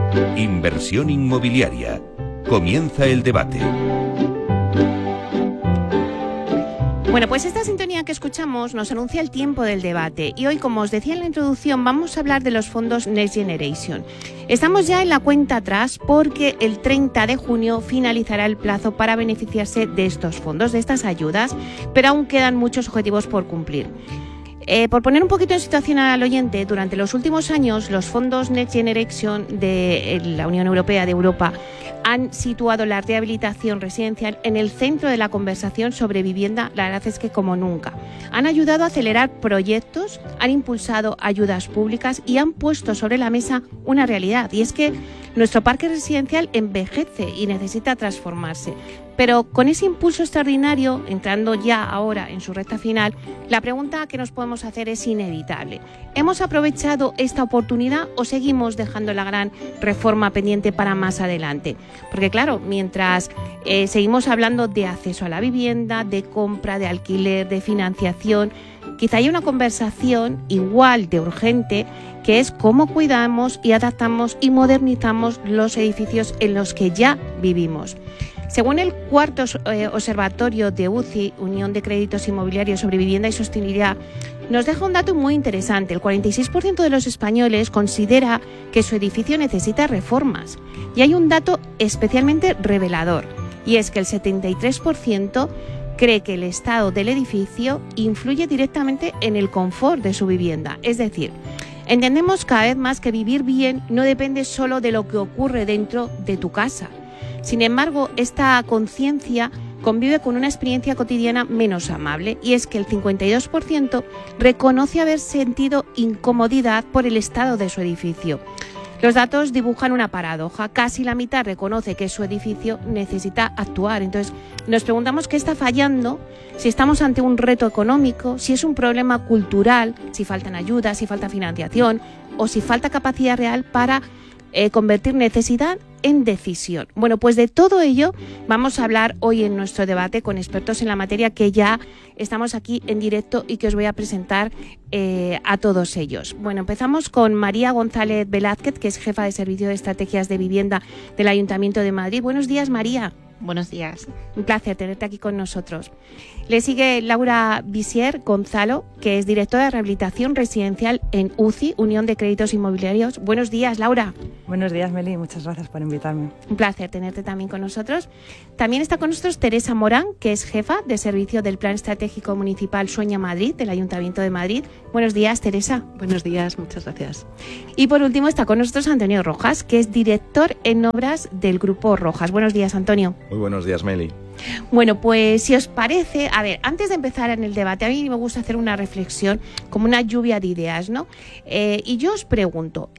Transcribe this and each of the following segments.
Inversión inmobiliaria. Comienza el debate. Bueno, pues esta sintonía que escuchamos nos anuncia el tiempo del debate y hoy, como os decía en la introducción, vamos a hablar de los fondos Next Generation. Estamos ya en la cuenta atrás porque el 30 de junio finalizará el plazo para beneficiarse de estos fondos, de estas ayudas, pero aún quedan muchos objetivos por cumplir. Por poner un poquito en situación al oyente, durante los últimos años los fondos Next Generation de la Unión Europea, de Europa, han situado la rehabilitación residencial en el centro de la conversación sobre vivienda, la verdad es que como nunca. Han ayudado a acelerar proyectos, han impulsado ayudas públicas y han puesto sobre la mesa una realidad, y es que nuestro parque residencial envejece y necesita transformarse. Pero con ese impulso extraordinario, entrando ya ahora en su recta final, la pregunta que nos podemos hacer es inevitable. ¿Hemos aprovechado esta oportunidad o seguimos dejando la gran reforma pendiente para más adelante? Porque claro, mientras seguimos hablando de acceso a la vivienda, de compra, de alquiler, de financiación, quizá hay una conversación igual de urgente, que es cómo cuidamos y adaptamos y modernizamos los edificios en los que ya vivimos. Según el cuarto observatorio de UCI, Unión de Créditos Inmobiliarios sobre Vivienda y Sostenibilidad, nos deja un dato muy interesante. El 46% de los españoles considera que su edificio necesita reformas. Y hay un dato especialmente revelador, y es que el 73% cree que el estado del edificio influye directamente en el confort de su vivienda. Es decir, entendemos cada vez más que vivir bien no depende solo de lo que ocurre dentro de tu casa. Sin embargo, esta conciencia convive con una experiencia cotidiana menos amable, y es que el 52% reconoce haber sentido incomodidad por el estado de su edificio. Los datos dibujan una paradoja. Casi la mitad reconoce que su edificio necesita actuar. Entonces, nos preguntamos qué está fallando, si estamos ante un reto económico, si es un problema cultural, si faltan ayudas, si falta financiación o si falta capacidad real para convertir necesidad en decisión. Bueno, pues de todo ello vamos a hablar hoy en nuestro debate con expertos en la materia, que ya estamos aquí en directo y que os voy a presentar a todos ellos. Bueno, empezamos con María González Velázquez, que es jefa de Servicio de Estrategias de Vivienda del Ayuntamiento de Madrid. Buenos días, María. Buenos días. Un placer tenerte aquí con nosotros. Le sigue Laura Visier Gonzalo, que es directora de Rehabilitación Residencial en UCI, Unión de Créditos Inmobiliarios. Buenos días, Laura. Buenos días, Meli. Muchas gracias por invitarme. Un placer tenerte también con nosotros. También está con nosotros Teresa Morán, que es jefa de Servicio del Plan Estratégico Municipal Sueña Madrid, del Ayuntamiento de Madrid. Buenos días, Teresa. Buenos días, muchas gracias. Y por último está con nosotros Antonio Rojas, que es director en obras del Grupo Rojas. Buenos días, Antonio. Muy buenos días, Meli. Bueno, pues si os parece, a ver, antes de empezar en el debate, a mí me gusta hacer una reflexión, como una lluvia de ideas, ¿no? Y yo os pregunto,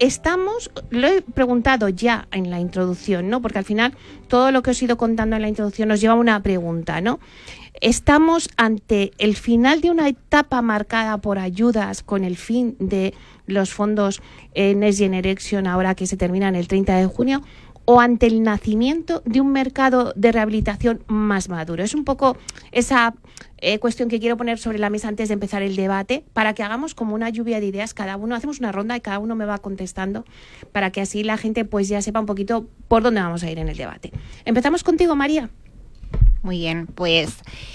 lo he preguntado ya en la introducción, ¿no? Porque al final todo lo que os he ido contando en la introducción nos lleva a una pregunta, ¿no? ¿Estamos ante el final de una etapa marcada por ayudas con el fin de los fondos Next Generation, ahora que se terminan el 30 de junio? ¿O ante el nacimiento de un mercado de rehabilitación más maduro? Es un poco esa cuestión que quiero poner sobre la mesa antes de empezar el debate, para que hagamos como una lluvia de ideas. Cada uno, hacemos una ronda y cada uno me va contestando, para que así la gente pues ya sepa un poquito por dónde vamos a ir en el debate. Empezamos contigo, María. Muy bien, pues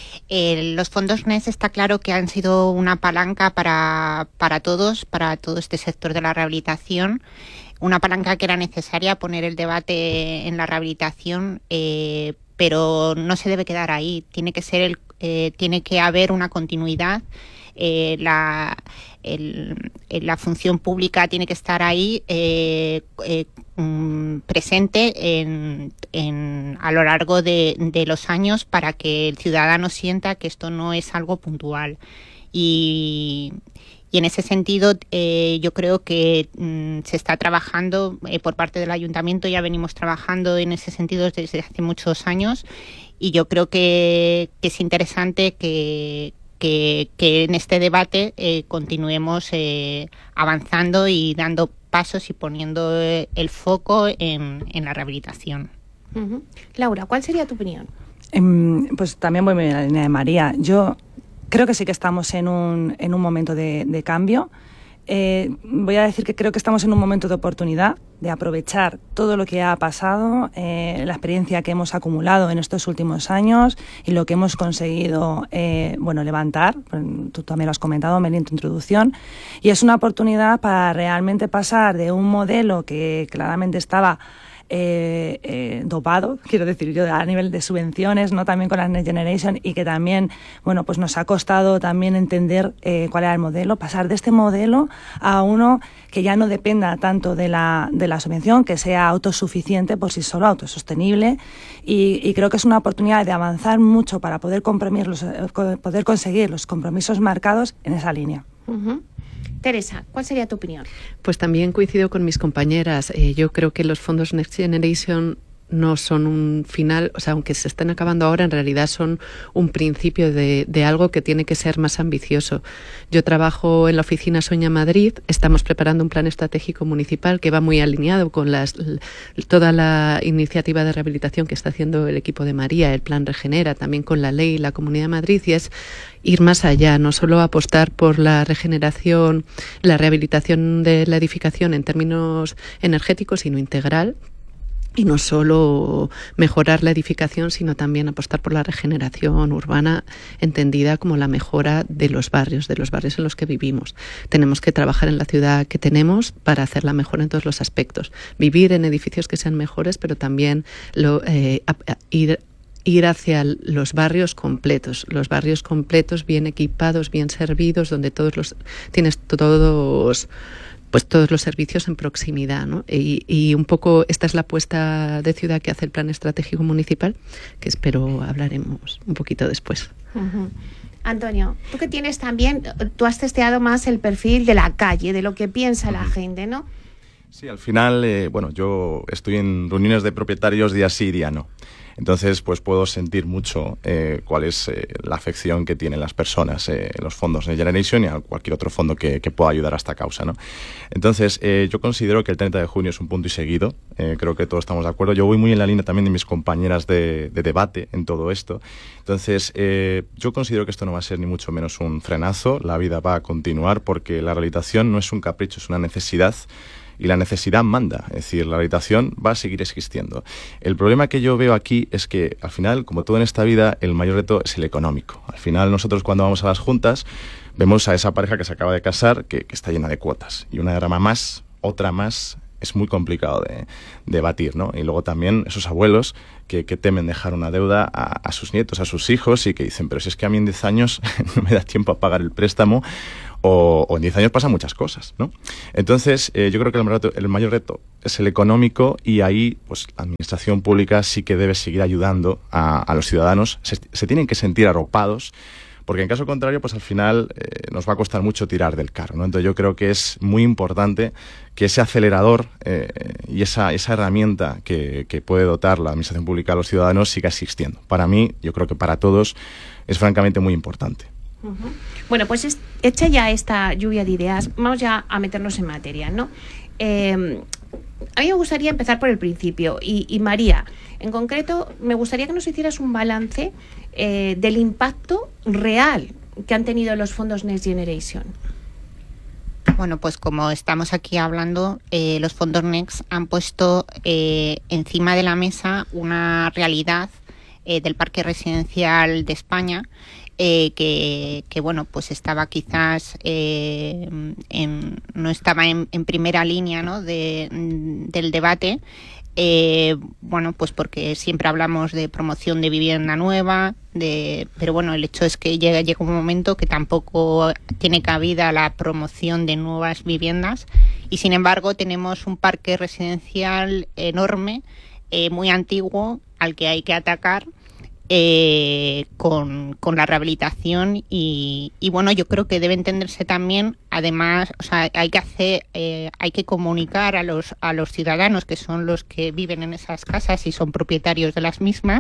los fondos NES está claro que han sido una palanca para todo este sector de la rehabilitación. Una palanca que era necesaria poner el debate en la rehabilitación, pero no se debe quedar ahí. Tiene que haber una continuidad. La función pública tiene que estar ahí presente a lo largo de los años, para que el ciudadano sienta que esto no es algo puntual. Y en ese sentido, yo creo que se está trabajando por parte del Ayuntamiento. Ya venimos trabajando en ese sentido desde hace muchos años, y yo creo que es interesante que en este debate continuemos avanzando y dando pasos y poniendo el foco en la rehabilitación. Uh-huh. Laura, ¿cuál sería tu opinión? Pues también voy en la línea de María. Yo creo que sí que estamos en un momento de cambio. voy a decir que creo que estamos en un momento de oportunidad de aprovechar todo lo que ha pasado, la experiencia que hemos acumulado en estos últimos años y lo que hemos conseguido levantar. Tú también lo has comentado, Meli, en tu introducción. Y es una oportunidad para realmente pasar de un modelo que claramente estaba dopado, quiero decir yo, a nivel de subvenciones, ¿no? También con la Next Generation, y que también, pues nos ha costado también entender cuál era el modelo, pasar de este modelo a uno que ya no dependa tanto de la subvención, que sea autosuficiente por sí solo, autosostenible, y creo que es una oportunidad de avanzar mucho para poder conseguir los compromisos marcados en esa línea. Uh-huh. Teresa, ¿cuál sería tu opinión? Pues también coincido con mis compañeras. Yo creo que los fondos Next Generation no son un final, o sea, aunque se estén acabando ahora, en realidad son un principio de algo que tiene que ser más ambicioso. Yo trabajo en la oficina Soña Madrid, estamos preparando un plan estratégico municipal que va muy alineado con toda la iniciativa de rehabilitación que está haciendo el equipo de María, el plan Regenera, también con la ley y la Comunidad de Madrid, y es ir más allá, no solo apostar por la regeneración, la rehabilitación de la edificación en términos energéticos, sino integral. Y no solo mejorar la edificación, sino también apostar por la regeneración urbana, entendida como la mejora de los barrios en los que vivimos. Tenemos que trabajar en la ciudad que tenemos para hacerla mejor en todos los aspectos. Vivir en edificios que sean mejores, pero también ir hacia los barrios completos bien equipados, bien servidos, donde tienes todos los servicios en proximidad, ¿no? Y un poco esta es la apuesta de ciudad que hace el Plan Estratégico Municipal, que espero hablaremos un poquito después. Uh-huh. Antonio, tú que tienes también, tú has testeado más el perfil de la calle, de lo que piensa la gente, ¿no? Sí, al final, yo estoy en reuniones de propietarios día sí y día no. Entonces, pues puedo sentir mucho cuál es la afección que tienen las personas, los fondos Next Generation y a cualquier otro fondo que pueda ayudar a esta causa, ¿no? Entonces, yo considero que el 30 de junio es un punto y seguido. Creo que todos estamos de acuerdo. Yo voy muy en la línea también de mis compañeras de debate en todo esto. Entonces, yo considero que esto no va a ser ni mucho menos un frenazo. La vida va a continuar porque la rehabilitación no es un capricho, es una necesidad. Y la necesidad manda, es decir, la rehabilitación va a seguir existiendo. El problema que yo veo aquí es que, al final, como todo en esta vida, el mayor reto es el económico. Al final, nosotros cuando vamos a las juntas, vemos a esa pareja que se acaba de casar, que está llena de cuotas. Y una derrama más, otra más, es muy complicado de batir, ¿no? Y luego también esos abuelos que temen dejar una deuda a sus nietos, a sus hijos, y que dicen, pero si es que a mí en 10 años no me da tiempo a pagar el préstamo, o en 10 años pasan muchas cosas, ¿no? Entonces, yo creo que el mayor reto es el económico, y ahí pues la administración pública sí que debe seguir ayudando a los ciudadanos. Se tienen que sentir arropados, porque en caso contrario, pues al final nos va a costar mucho tirar del carro, ¿no? Entonces yo creo que es muy importante que ese acelerador y esa herramienta que puede dotar la administración pública a los ciudadanos siga existiendo. Para mí, yo creo que para todos, es francamente muy importante. Uh-huh. Bueno, pues hecha ya esta lluvia de ideas, vamos ya a meternos en materia, ¿no? A mí me gustaría empezar por el principio, y María, en concreto, me gustaría que nos hicieras un balance del impacto real que han tenido los fondos Next Generation. Bueno, pues como estamos aquí hablando, los fondos Next han puesto encima de la mesa una realidad del parque residencial de España, que bueno, pues estaba quizás no estaba en primera línea, ¿no? del debate. Bueno, pues porque siempre hablamos de promoción de vivienda nueva, pero bueno, el hecho es que llega un momento que tampoco tiene cabida la promoción de nuevas viviendas, y sin embargo tenemos un parque residencial enorme, muy antiguo, al que hay que atacar con la rehabilitación, y bueno, yo creo que debe entenderse también, además, o sea, hay que comunicar a los ciudadanos, que son los que viven en esas casas y son propietarios de las mismas,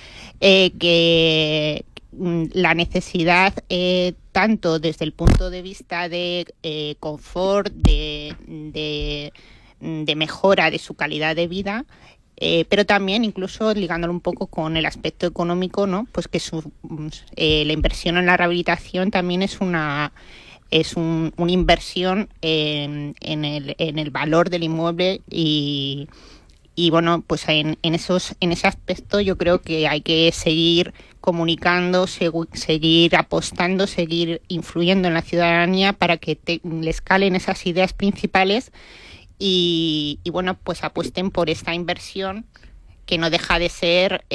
que la necesidad, tanto desde el punto de vista de confort, de mejora de su calidad de vida, pero también, incluso ligándolo un poco con el aspecto económico, ¿no? Pues que la inversión en la rehabilitación también es una una inversión en el valor del inmueble y bueno, pues en ese aspecto yo creo que hay que seguir comunicando, seguir apostando, seguir influyendo en la ciudadanía para que les calen esas ideas principales y bueno, pues apuesten por esta inversión que no deja de ser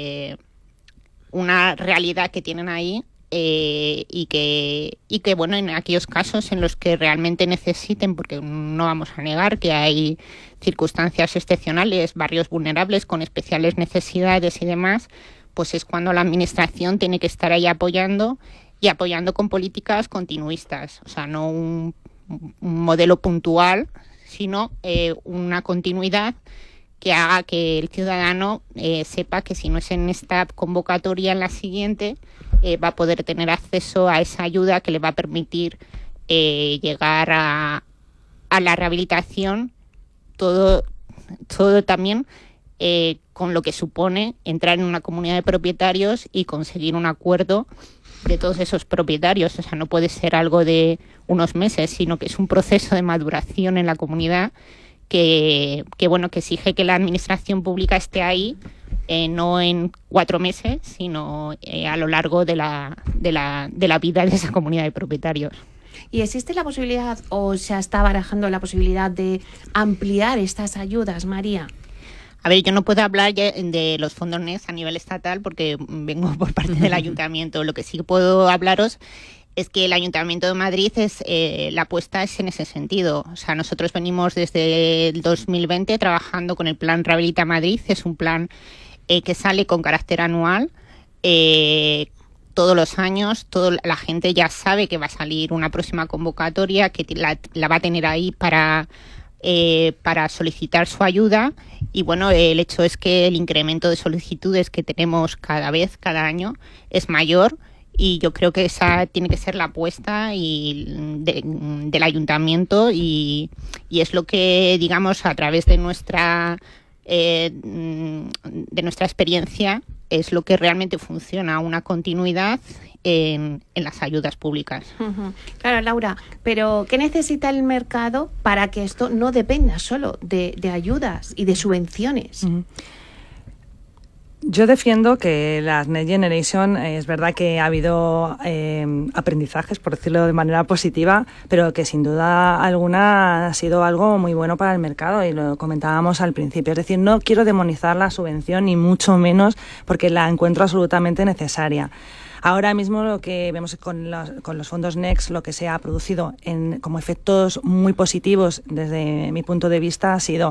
una realidad que tienen ahí y que bueno, en aquellos casos en los que realmente necesiten, porque no vamos a negar que hay circunstancias excepcionales, barrios vulnerables con especiales necesidades y demás, pues es cuando la administración tiene que estar ahí apoyando con políticas continuistas, o sea, no un modelo puntual, sino una continuidad que haga que el ciudadano sepa que si no es en esta convocatoria, en la siguiente, va a poder tener acceso a esa ayuda que le va a permitir llegar a la rehabilitación, todo también con lo que supone entrar en una comunidad de propietarios y conseguir un acuerdo de todos esos propietarios. O sea, no puede ser algo de unos meses, sino que es un proceso de maduración en la comunidad que bueno, que exige que la administración pública esté ahí, no en 4 meses, sino a lo largo de la vida de esa comunidad de propietarios. ¿Y existe la posibilidad o se está barajando la posibilidad de ampliar estas ayudas, María? A ver, yo no puedo hablar de los fondos NEX a nivel estatal porque vengo por parte del ayuntamiento. Lo que sí puedo hablaros es que el Ayuntamiento de Madrid la apuesta es en ese sentido. O sea, nosotros venimos desde el 2020 trabajando con el Plan Rehabilita Madrid. Es un plan que sale con carácter anual. Todos los años, la gente ya sabe que va a salir una próxima convocatoria, que la va a tener ahí para solicitar su ayuda. Y bueno, el hecho es que el incremento de solicitudes que tenemos cada año, es mayor. Y yo creo que esa tiene que ser la apuesta del ayuntamiento y es lo que, digamos, a través de nuestra experiencia, es lo que realmente funciona, una continuidad en las ayudas públicas. Uh-huh. Claro, Laura, pero ¿qué necesita el mercado para que esto no dependa solo de ayudas y de subvenciones? Uh-huh. Yo defiendo que las Next Generation, es verdad que ha habido aprendizajes, por decirlo de manera positiva, pero que sin duda alguna ha sido algo muy bueno para el mercado y lo comentábamos al principio. Es decir, no quiero demonizar la subvención ni mucho menos porque la encuentro absolutamente necesaria. Ahora mismo lo que vemos con los fondos Next, lo que se ha producido como efectos muy positivos desde mi punto de vista ha sido...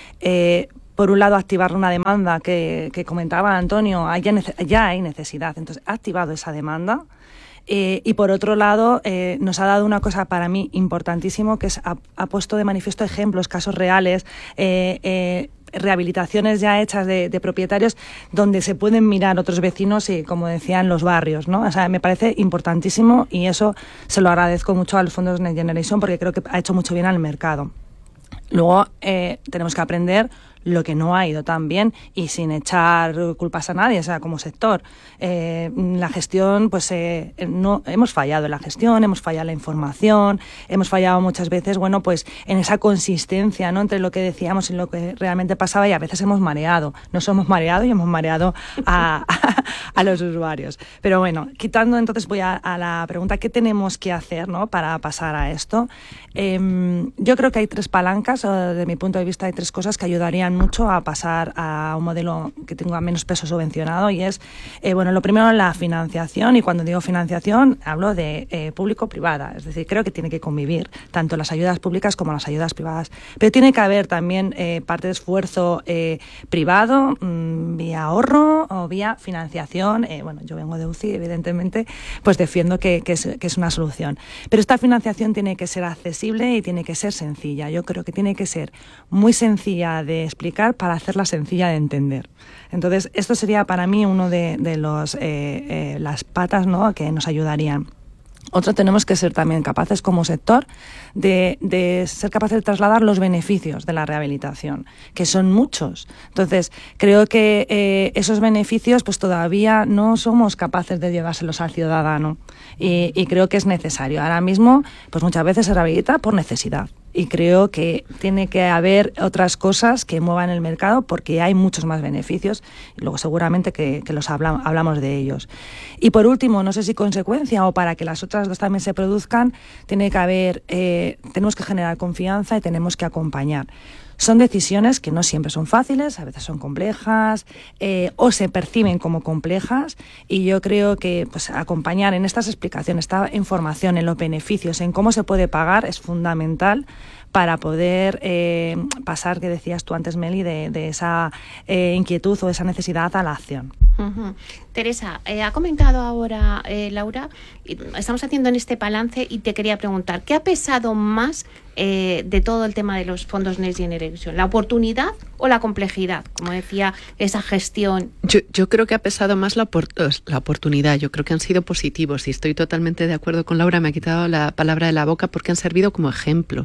por un lado, activar una demanda que comentaba Antonio, ya hay necesidad, entonces ha activado esa demanda. Y por otro lado, nos ha dado una cosa para mí importantísimo, que es ha puesto de manifiesto ejemplos, casos reales, rehabilitaciones ya hechas de propietarios donde se pueden mirar otros vecinos y, como decían, los barrios, ¿no? O sea, me parece importantísimo y eso se lo agradezco mucho a los fondos Next Generation porque creo que ha hecho mucho bien al mercado. Luego tenemos que aprender lo que no ha ido tan bien y sin echar culpas a nadie, o sea, como sector. La gestión, pues no hemos fallado en la gestión, hemos fallado en la información, hemos fallado muchas veces, bueno, pues en esa consistencia, ¿no?, entre lo que decíamos y lo que realmente pasaba y a veces hemos mareado. Nos hemos mareado y hemos mareado a los usuarios. Pero bueno, quitando entonces voy a la pregunta, ¿qué tenemos que hacer, ¿no?, para pasar a esto? Yo creo que hay 3 palancas, desde mi punto de vista hay 3 cosas que ayudarían mucho a pasar a un modelo que tenga menos peso subvencionado y es, bueno, lo primero, la financiación, y cuando digo financiación hablo de público-privada, es decir, creo que tiene que convivir tanto las ayudas públicas como las ayudas privadas, pero tiene que haber también parte de esfuerzo privado, vía ahorro o vía financiación. Bueno, yo vengo de UCI, evidentemente, pues defiendo que es una solución, pero esta financiación tiene que ser accesible y tiene que ser sencilla. Yo creo que tiene que ser muy sencilla de explicar para hacerla sencilla de entender. Entonces, esto sería para mí uno de los las patas, ¿no?, que nos ayudarían. Otro, tenemos que ser también capaces como sector de ser capaces de trasladar los beneficios de la rehabilitación, que son muchos. Entonces, creo que esos beneficios pues todavía no somos capaces de llevárselos al ciudadano y creo que es necesario. Ahora mismo, pues muchas veces se rehabilita por necesidad. Y creo que tiene que haber otras cosas que muevan el mercado porque hay muchos más beneficios y luego seguramente que los hablamos de ellos. Y por último, no sé si consecuencia o para que las otras dos también se produzcan, tiene que haber, tenemos que generar confianza y tenemos que acompañar. Son decisiones que no siempre son fáciles, a veces son complejas o se perciben como complejas y yo creo que pues, acompañar en estas explicaciones, esta información en los beneficios, en cómo se puede pagar es fundamental para poder pasar, que decías tú antes, Meli, de esa inquietud o esa necesidad a la acción. Uh-huh. Teresa, ha comentado ahora Laura, estamos haciendo en este balance y te quería preguntar, ¿qué ha pesado más de todo el tema de los fondos Next Generation? ¿La oportunidad o la complejidad? Como decía, esa gestión. Yo creo que ha pesado más la oportunidad. Yo creo que han sido positivos y estoy totalmente de acuerdo con Laura. Me ha quitado la palabra de la boca porque han servido como ejemplo.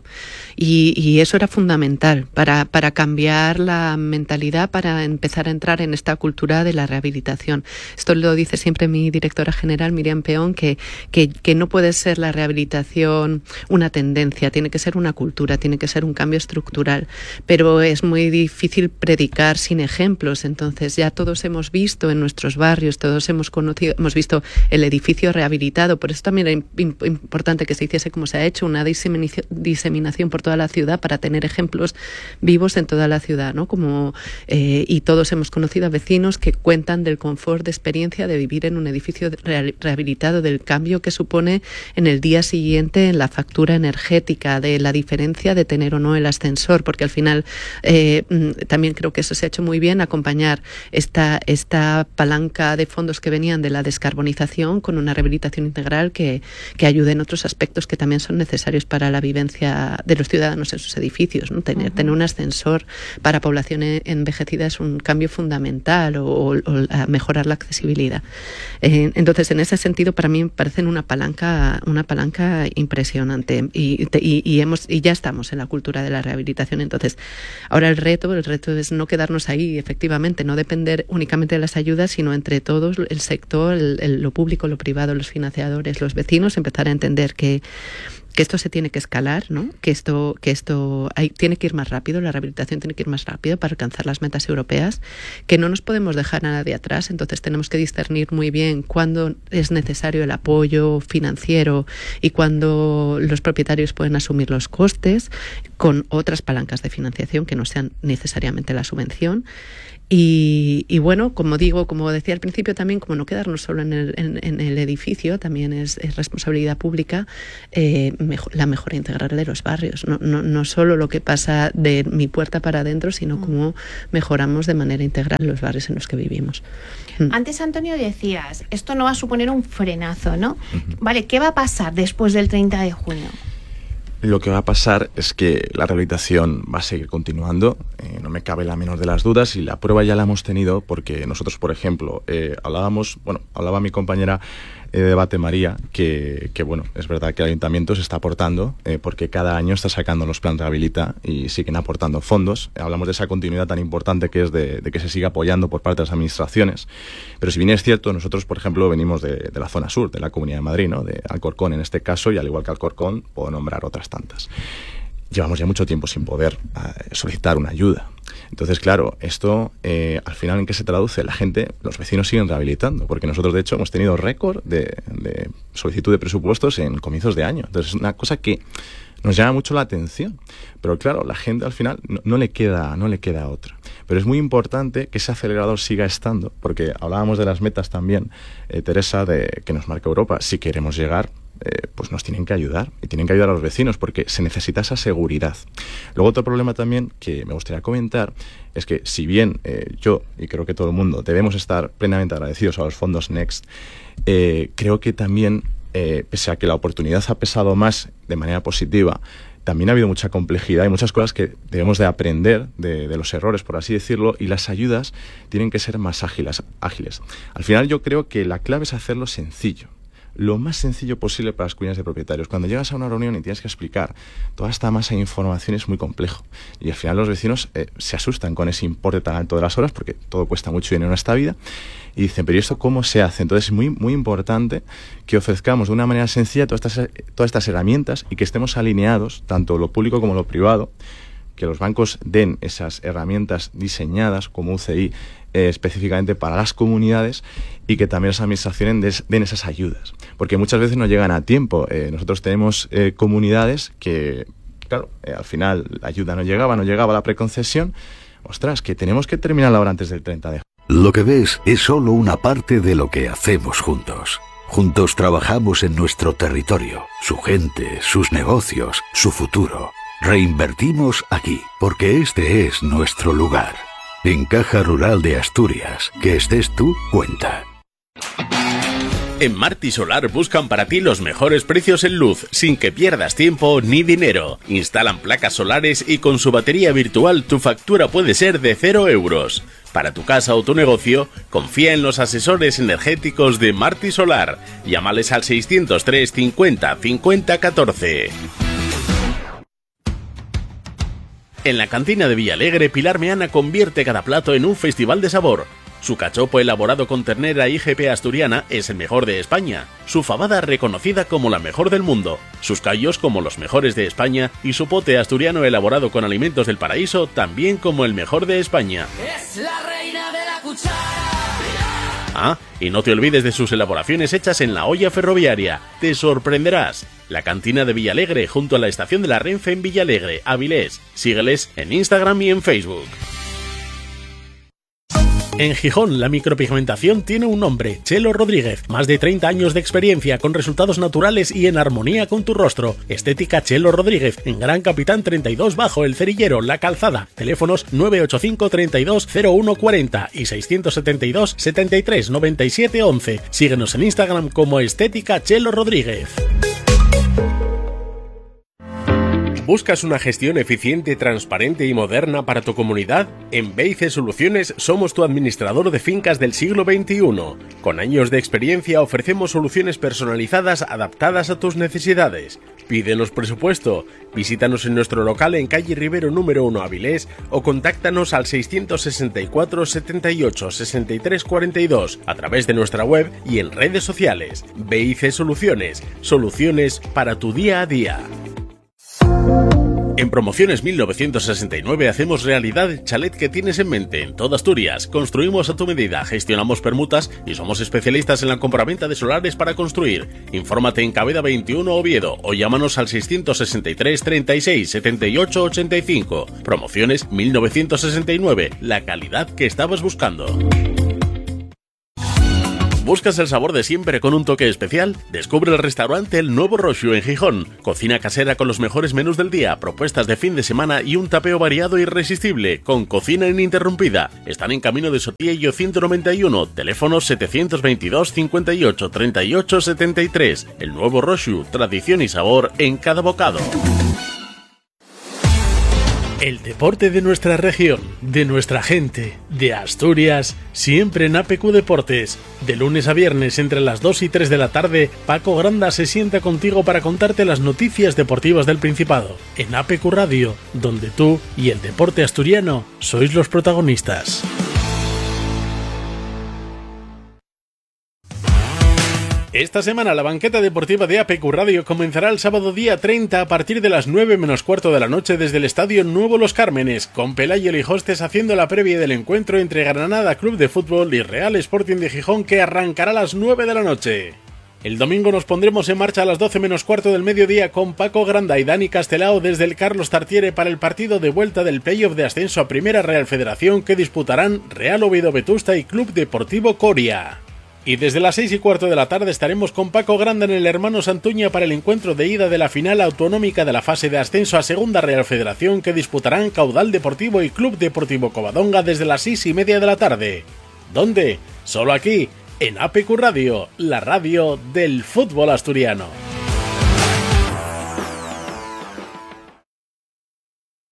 Y eso era fundamental para cambiar la mentalidad, para empezar a entrar en esta cultura de la rehabilitación. Esto lo dice siempre mi directora general, Miriam Peón, que no puede ser la rehabilitación una tendencia, tiene que ser una cultura, tiene que ser un cambio estructural. Pero es muy difícil predicar sin ejemplos. Entonces ya todos hemos visto en nuestros barrios, todos hemos visto el edificio rehabilitado. Por eso también era importante que se hiciese como se ha hecho, una diseminación por toda la ciudad para tener ejemplos vivos en toda la ciudad, ¿no? Y todos hemos conocido a vecinos que cuentan del confort de experiencia de vivir en un edificio rehabilitado, del cambio que supone en el día siguiente en la factura energética, de la diferencia de tener o no el ascensor, porque al final también creo que eso se ha hecho muy bien, acompañar esta palanca de fondos que venían de la descarbonización con una rehabilitación integral que ayude en otros aspectos que también son necesarios para la vivencia de los ciudadanos en sus edificios, ¿no? Tener un ascensor para población envejecida es un cambio fundamental o mejorar la accesibilidad. Entonces, en ese sentido, para mí me parecen una palanca impresionante y ya estamos en la cultura de la rehabilitación. Entonces, ahora el reto es no quedarnos ahí, efectivamente, no depender únicamente de las ayudas, sino entre todos, el sector, lo público, lo privado, los financiadores, los vecinos, empezar a entender que esto se tiene que escalar, ¿no? Que esto tiene que ir más rápido, la rehabilitación tiene que ir más rápido para alcanzar las metas europeas, que no nos podemos dejar nada de atrás. Entonces tenemos que discernir muy bien cuándo es necesario el apoyo financiero y cuándo los propietarios pueden asumir los costes con otras palancas de financiación que no sean necesariamente la subvención. Y bueno, como decía al principio también, como no quedarnos solo en el edificio, también es responsabilidad pública la mejora integral de los barrios. No solo lo que pasa de mi puerta para adentro, sino cómo mejoramos de manera integral los barrios en los que vivimos. Antes, Antonio, decías, esto no va a suponer un frenazo, ¿no? Vale, ¿qué va a pasar después del 30 de junio? Lo que va a pasar es que la rehabilitación va a seguir continuando, no me cabe la menor de las dudas, y la prueba ya la hemos tenido porque nosotros, por ejemplo, hablaba mi compañera de debate, María, que bueno, es verdad que el ayuntamiento se está aportando porque cada año está sacando los planes de Rehabilita y siguen aportando fondos. Hablamos de esa continuidad tan importante que es de que se siga apoyando por parte de las administraciones. Pero si bien es cierto, nosotros, por ejemplo, venimos de la zona sur, de la Comunidad de Madrid, ¿no? De Alcorcón en este caso, y al igual que Alcorcón, puedo nombrar otras tantas. Llevamos ya mucho tiempo sin poder solicitar una ayuda. Entonces, claro, esto al final, ¿en qué se traduce? La gente, los vecinos siguen rehabilitando, porque nosotros, de hecho, hemos tenido récord de solicitud de presupuestos en comienzos de año. Entonces, es una cosa que nos llama mucho la atención. Pero claro, la gente al final no le queda otra. Pero es muy importante que ese acelerador siga estando, porque hablábamos de las metas también, Teresa, de que nos marca Europa. Si queremos llegar, pues nos tienen que ayudar, y tienen que ayudar a los vecinos porque se necesita esa seguridad. Luego, otro problema también que me gustaría comentar es que, si bien yo y creo que todo el mundo debemos estar plenamente agradecidos a los fondos Next, creo que también, pese a que la oportunidad ha pesado más de manera positiva, también ha habido mucha complejidad y muchas cosas que debemos de aprender de los errores, por así decirlo, y las ayudas tienen que ser más ágiles. Al final, yo creo que la clave es hacerlo sencillo. lo más sencillo posible para las comunidades de propietarios. Cuando llegas a una reunión y tienes que explicar toda esta masa de información, es muy complejo. Y al final los vecinos se asustan con ese importe tan alto de las obras, porque todo cuesta mucho dinero en esta vida, y dicen, pero ¿y esto cómo se hace? Entonces es muy, muy importante que ofrezcamos de una manera sencilla todas estas herramientas y que estemos alineados, tanto lo público como lo privado, que los bancos den esas herramientas diseñadas como UCI específicamente para las comunidades, y que también las administraciones den esas ayudas, porque muchas veces no llegan a tiempo. Nosotros tenemos comunidades que, claro, al final la ayuda no llegaba la preconcesión. Ostras, que tenemos que terminar la obra antes del 30 de Lo que ves es solo una parte de lo que hacemos juntos. Juntos trabajamos en nuestro territorio, su gente, sus negocios, su futuro. Reinvertimos aquí, porque este es nuestro lugar. En Caja Rural de Asturias, que estés tú, cuenta. En Marti Solar buscan para ti los mejores precios en luz, sin que pierdas tiempo ni dinero. Instalan placas solares y con su batería virtual tu factura puede ser de 0 euros. Para tu casa o tu negocio, confía en los asesores energéticos de Marti Solar. Llámales al 603 50 50 14. En la cantina de Villalegre, Pilar Meana convierte cada plato en un festival de sabor. Su cachopo elaborado con ternera IGP asturiana es el mejor de España, su fabada reconocida como la mejor del mundo, sus callos como los mejores de España y su pote asturiano elaborado con alimentos del paraíso también como el mejor de España. Es la reina de la cuchara. Ah, y no te olvides de sus elaboraciones hechas en la olla ferroviaria. Te sorprenderás. La cantina de Villalegre, junto a la estación de la Renfe en Villalegre, Avilés. Sígueles en Instagram y en Facebook. En Gijón, la micropigmentación tiene un nombre, Chelo Rodríguez. Más de 30 años de experiencia con resultados naturales y en armonía con tu rostro. Estética Chelo Rodríguez, en Gran Capitán 32 bajo El Cerillero, La Calzada. Teléfonos 985 32 01 40 y 672 73 97 11. Síguenos en Instagram como Estética Chelo Rodríguez. ¿Buscas una gestión eficiente, transparente y moderna para tu comunidad? En BIC Soluciones somos tu administrador de fincas del siglo XXI. Con años de experiencia ofrecemos soluciones personalizadas adaptadas a tus necesidades. Pídenos presupuesto. Visítanos en nuestro local en calle Rivero número 1 Avilés o contáctanos al 664 78 63 42 a través de nuestra web y en redes sociales. BIC Soluciones. Soluciones para tu día a día. En Promociones 1969 hacemos realidad el chalet que tienes en mente en toda Asturias. Construimos a tu medida, gestionamos permutas y somos especialistas en la compraventa de solares para construir. Infórmate en Cabeda 21 Oviedo o llámanos al 663 36 78 85. Promociones 1969, la calidad que estabas buscando. ¿Buscas el sabor de siempre con un toque especial? Descubre el restaurante El Nuevo Roxu en Gijón. Cocina casera con los mejores menús del día, propuestas de fin de semana y un tapeo variado e irresistible, con cocina ininterrumpida. Están en Camino de Sotillo 191, teléfonos 722 58 38 73. El Nuevo Roxu, tradición y sabor en cada bocado. El deporte de nuestra región, de nuestra gente, de Asturias, siempre en APQ Deportes. De lunes a viernes entre las 2 y 3 de la tarde, Paco Granda se sienta contigo para contarte las noticias deportivas del Principado. En APQ Radio, donde tú y el deporte asturiano sois los protagonistas. Esta semana la banqueta deportiva de APQ Radio comenzará el sábado día 30 a partir de las 9 menos cuarto de la noche desde el Estadio Nuevo Los Cármenes, con Pelayo Lijostes haciendo la previa del encuentro entre Granada Club de Fútbol y Real Sporting de Gijón, que arrancará a las 9 de la noche. El domingo nos pondremos en marcha a las 12 menos cuarto del mediodía con Paco Granda y Dani Castelao desde el Carlos Tartiere para el partido de vuelta del playoff de ascenso a Primera Real Federación que disputarán Real Oviedo Vetusta y Club Deportivo Coria. Y desde las 6 y cuarto de la tarde estaremos con Paco Granda en el Hermano Santuña para el encuentro de ida de la final autonómica de la fase de ascenso a Segunda Real Federación que disputarán Caudal Deportivo y Club Deportivo Covadonga desde las 6 y media de la tarde. ¿Dónde? Solo aquí, en APQ Radio, la radio del fútbol asturiano.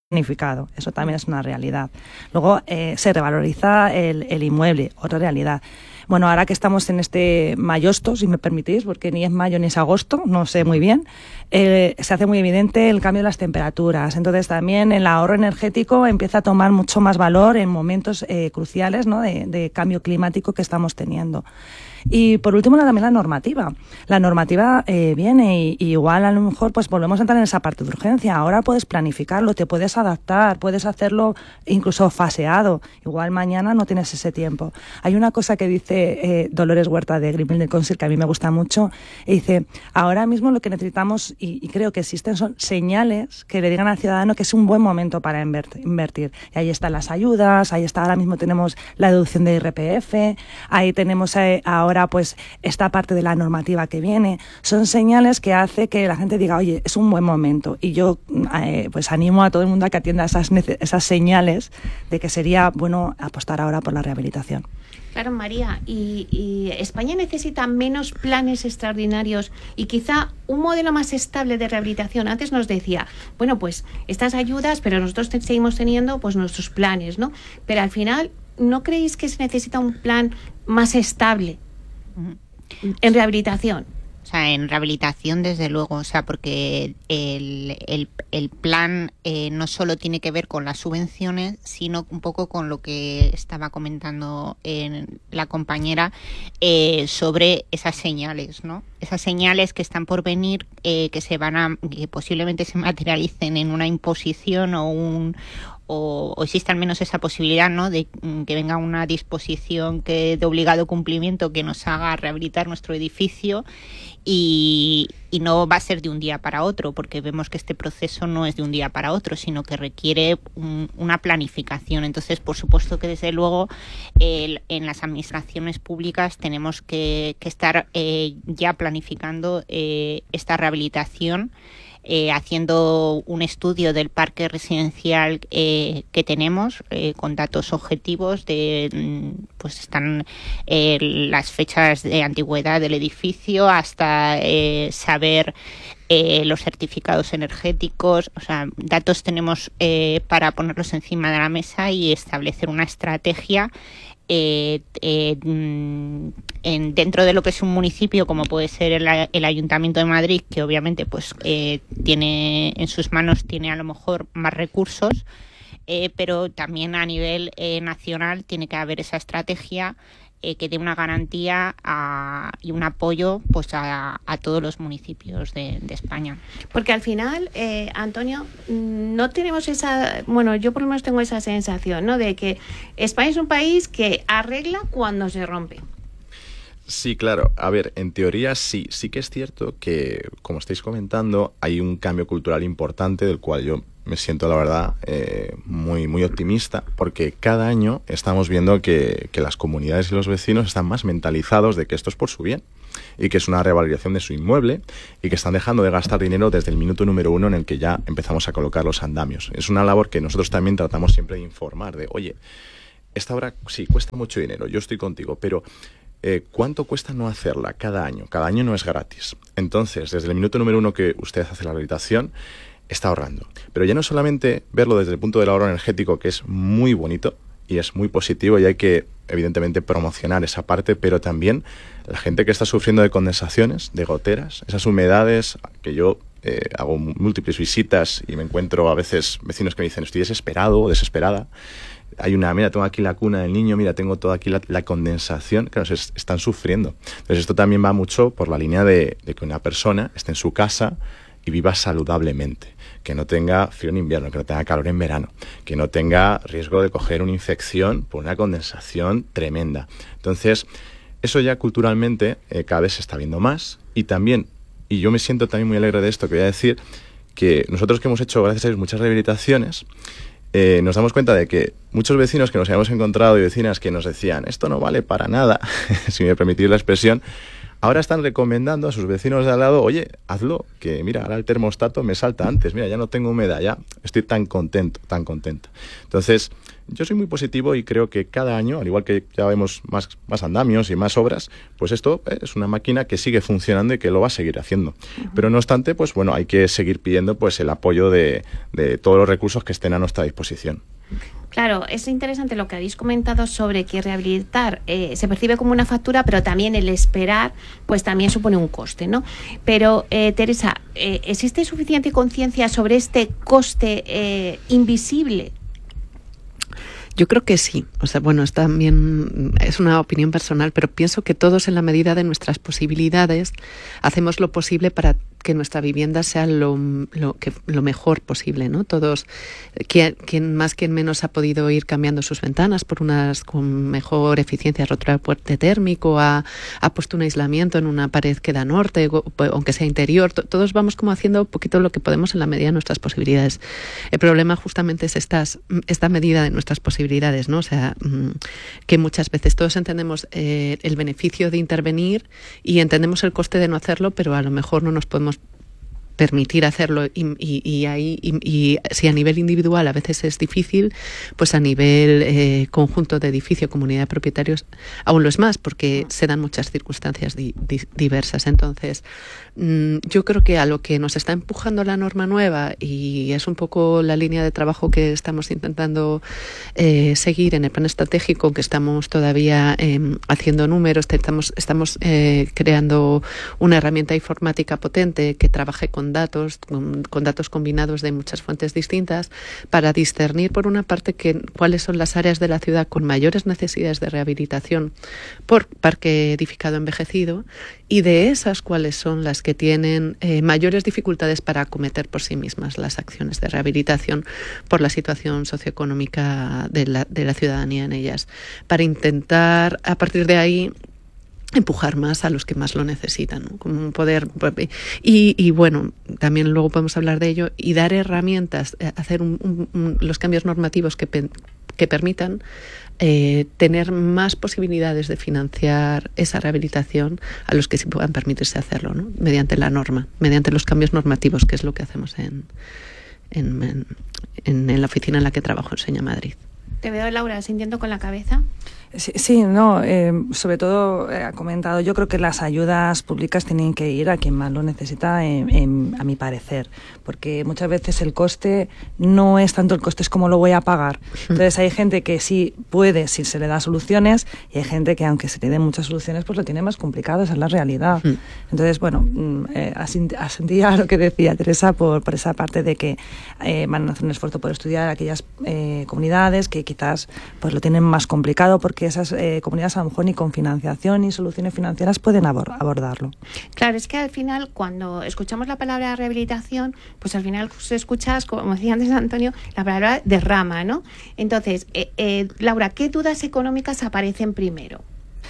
planificado, eso también es una realidad. Luego se revaloriza el inmueble, otra realidad. Bueno, ahora que estamos en este mayosto, si me permitís, porque ni es mayo ni es agosto, no sé muy bien, se hace muy evidente el cambio de las temperaturas. Entonces también el ahorro energético empieza a tomar mucho más valor en momentos cruciales, ¿no?, de cambio climático que estamos teniendo. Y por último también la normativa. La normativa viene y igual a lo mejor pues volvemos a entrar en esa parte de urgencia. Ahora puedes planificarlo, te puedes adaptar, puedes hacerlo incluso faseado. Igual mañana no tienes ese tiempo. Hay una cosa que dice Dolores Huerta de Green Building Council que a mí me gusta mucho, y dice, ahora mismo lo que necesitamos, y creo que existen, son señales que le digan al ciudadano que es un buen momento para invertir. Y ahí están las ayudas, ahí está, ahora mismo tenemos la deducción de IRPF, ahí tenemos ahora pues esta parte de la normativa que viene. Son señales que hace que la gente diga, oye, es un buen momento. Y yo pues animo a todo el mundo a que atienda esas señales de que sería bueno apostar ahora por la rehabilitación. Claro, María, y España necesita menos planes extraordinarios y quizá un modelo más estable de rehabilitación. Antes nos decía, bueno, pues estas ayudas, pero nosotros seguimos teniendo pues nuestros planes, ¿no? Pero al final, ¿no creéis que se necesita un plan más estable en rehabilitación? O sea, en rehabilitación desde luego, o sea, porque el plan no solo tiene que ver con las subvenciones, sino un poco con lo que estaba comentando la compañera sobre esas señales, ¿no? Esas señales que están por venir, que posiblemente se materialicen en una imposición o existe al menos esa posibilidad, ¿no?, de que venga una disposición de obligado cumplimiento que nos haga rehabilitar nuestro edificio y no va a ser de un día para otro, porque vemos que este proceso no es de un día para otro, sino que requiere una planificación. Entonces, por supuesto que desde luego en las administraciones públicas tenemos que estar ya planificando esta rehabilitación, haciendo un estudio del parque residencial que tenemos con datos objetivos pues están las fechas de antigüedad del edificio hasta saber los certificados energéticos. O sea, datos tenemos para ponerlos encima de la mesa y establecer una estrategia dentro de lo que es un municipio como puede ser el Ayuntamiento de Madrid, que obviamente pues tiene en sus manos, tiene a lo mejor más recursos, pero también a nivel nacional tiene que haber esa estrategia que dé una garantía y un apoyo pues a todos los municipios de España. Porque al final, Antonio, no tenemos yo por lo menos tengo esa sensación, ¿no?, de que España es un país que arregla cuando se rompe. Sí, claro. A ver, en teoría sí que es cierto que, como estáis comentando, hay un cambio cultural importante del cual yo me siento, la verdad, muy, muy optimista, porque cada año estamos viendo que las comunidades y los vecinos están más mentalizados de que esto es por su bien y que es una revalorización de su inmueble y que están dejando de gastar dinero desde el minuto número 1 en el que ya empezamos a colocar los andamios. Es una labor que nosotros también tratamos siempre de informar de, oye, esta obra sí cuesta mucho dinero, yo estoy contigo, pero ¿cuánto cuesta no hacerla cada año? Cada año no es gratis. Entonces, desde el minuto número 1 que usted hace la rehabilitación, está ahorrando. Pero ya no solamente verlo desde el punto del ahorro energético, que es muy bonito y es muy positivo y hay que, evidentemente, promocionar esa parte, pero también la gente que está sufriendo de condensaciones, de goteras, esas humedades, que yo hago múltiples visitas y me encuentro a veces vecinos que me dicen, estoy desesperado o desesperada. Mira, tengo aquí la cuna del niño, mira, tengo toda aquí la condensación. Claro, están sufriendo. Entonces, esto también va mucho por la línea de que una persona esté en su casa y viva saludablemente, que no tenga frío en invierno, que no tenga calor en verano, que no tenga riesgo de coger una infección por una condensación tremenda. Entonces, eso ya culturalmente cada vez se está viendo más y también, y yo me siento también muy alegre de esto que voy a decir, que nosotros que hemos hecho, gracias a Dios, muchas rehabilitaciones, nos damos cuenta de que muchos vecinos que nos habíamos encontrado y vecinas que nos decían, esto no vale para nada, si me permitís la expresión, Ahora están recomendando a sus vecinos de al lado, oye, hazlo, que mira, ahora el termostato me salta antes, mira, ya no tengo humedad, ya estoy tan contento, tan contenta. Entonces, yo soy muy positivo y creo que cada año, al igual que ya vemos más andamios y más obras, pues esto es una máquina que sigue funcionando y que lo va a seguir haciendo. Pero no obstante, pues bueno, hay que seguir pidiendo pues el apoyo de todos los recursos que estén a nuestra disposición. Claro, es interesante lo que habéis comentado sobre que rehabilitar se percibe como una factura, pero también el esperar pues también supone un coste, ¿no? Pero, Teresa, ¿existe suficiente conciencia sobre este coste invisible? Yo creo que sí. O sea, bueno, es una opinión personal, pero pienso que todos, en la medida de nuestras posibilidades, hacemos lo posible para que nuestra vivienda sea lo mejor posible, ¿no? Todos, quien más, quien menos, ha podido ir cambiando sus ventanas por unas con mejor eficiencia retropuente térmico, ha puesto un aislamiento en una pared que da norte, aunque sea interior. Todos vamos como haciendo un poquito lo que podemos en la medida de nuestras posibilidades. El problema justamente es esta medida de nuestras posibilidades, ¿no? O sea, que muchas veces todos entendemos el beneficio de intervenir y entendemos el coste de no hacerlo, pero a lo mejor no nos podemos permitir hacerlo y si a nivel individual a veces es difícil, pues a nivel conjunto de edificio, comunidad de propietarios, aún lo es más, porque se dan muchas circunstancias diversas. Entonces, yo creo que a lo que nos está empujando la norma nueva, y es un poco la línea de trabajo que estamos intentando seguir en el plan estratégico, que estamos todavía haciendo números, estamos creando una herramienta informática potente que trabaje con datos combinados de muchas fuentes distintas, para discernir, por una parte, cuáles son las áreas de la ciudad con mayores necesidades de rehabilitación por parque edificado envejecido, y de esas cuáles son las que tienen mayores dificultades para acometer por sí mismas las acciones de rehabilitación por la situación socioeconómica de la ciudadanía en ellas, para intentar, a partir de ahí, empujar más a los que más lo necesitan, ¿no? Como un poder, y bueno, también luego podemos hablar de ello, y dar herramientas, hacer los cambios normativos que permitan tener más posibilidades de financiar esa rehabilitación a los que sí puedan permitirse hacerlo, ¿no? Mediante la norma, mediante los cambios normativos, que es lo que hacemos en la oficina en la que trabajo, en Seña Madrid. Te veo, Laura, sintiendo con la cabeza. Sí, no, sobre todo ha comentado, yo creo que las ayudas públicas tienen que ir a quien más lo necesita, a mi parecer, porque muchas veces el coste no es tanto el coste, es cómo lo voy a pagar. Entonces hay gente que sí puede, si se le da soluciones, y hay gente que, aunque se le den muchas soluciones, pues lo tiene más complicado, esa es la realidad. Entonces, bueno, asentía a lo que decía Teresa por esa parte de que van a hacer un esfuerzo por estudiar aquellas comunidades que quizás pues lo tienen más complicado, porque esas comunidades a lo mejor ni con financiación ni soluciones financieras pueden abordarlo. Claro, es que al final, cuando escuchamos la palabra rehabilitación, pues al final se escucha, como decía antes Antonio, la palabra derrama, ¿no? Entonces, Laura, ¿qué dudas económicas aparecen primero?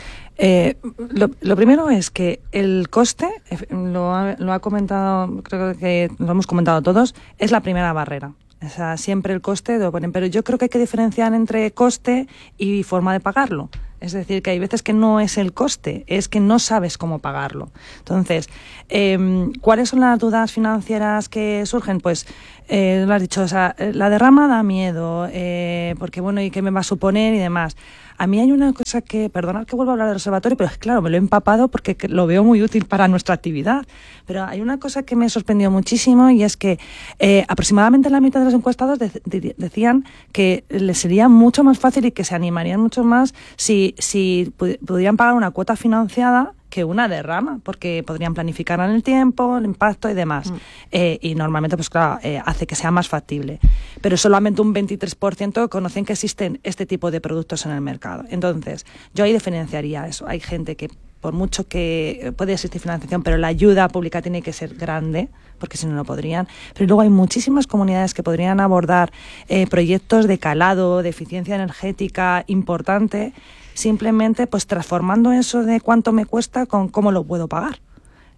Lo primero es que el coste, lo ha comentado, creo que lo hemos comentado todos, es la primera barrera. O sea, siempre el coste lo ponen, pero yo creo que hay que diferenciar entre coste y forma de pagarlo. Es decir, que hay veces que no es el coste, es que no sabes cómo pagarlo. Entonces, ¿cuáles son las dudas financieras que surgen? Pues, lo has dicho, o sea, la derrama da miedo, porque bueno, ¿y qué me va a suponer y demás? A mí hay una cosa que, perdonad que vuelvo a hablar del observatorio, pero es claro, me lo he empapado porque lo veo muy útil para nuestra actividad. Pero hay una cosa que me sorprendió muchísimo, y es que aproximadamente la mitad de los encuestados decían que les sería mucho más fácil y que se animarían mucho más si pudieran pagar una cuota financiada que una derrama, porque podrían planificar en el tiempo, el impacto y demás. Y normalmente, pues claro, hace que sea más factible. Pero solamente un 23% conocen que existen este tipo de productos en el mercado. Entonces, yo ahí diferenciaría eso. Hay gente que, por mucho que puede existir financiación, pero la ayuda pública tiene que ser grande, porque si no, no podrían. Pero luego hay muchísimas comunidades que podrían abordar proyectos de calado, de eficiencia energética importante, simplemente pues transformando eso de cuánto me cuesta con cómo lo puedo pagar.